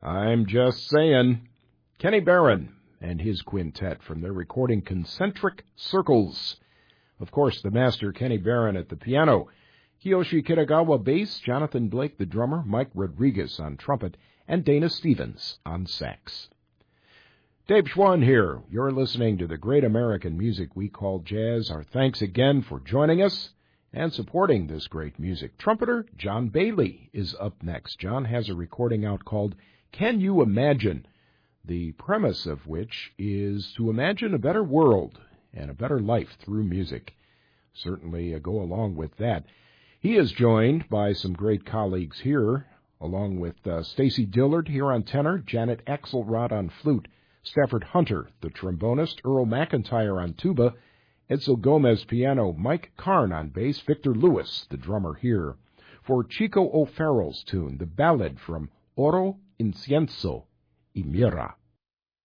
I'm just saying. Kenny Barron and his quintet from their recording Concentric Circles. Of course, the master Kenny Barron at the piano, Kiyoshi Kitagawa bass, Jonathan Blake the drummer, Mike Rodriguez on trumpet, and Dana Stevens on sax. Dave Schwann here. You're listening to the great American music we call jazz. Our thanks again for joining us and supporting this great music. Trumpeter John Bailey is up next. John has a recording out called Can You Imagine?, the premise of which is to imagine a better world and a better life through music. Certainly go along with that. He is joined by some great colleagues here, along with Stacy Dillard here on tenor, Janet Axelrod on flute, Stafford Hunter, the trombonist, Earl McIntyre on tuba, Edsel Gomez piano, Mike Karn on bass, Victor Lewis, the drummer here. For Chico O'Farrell's tune, the ballad from Oro Incienso y Mira.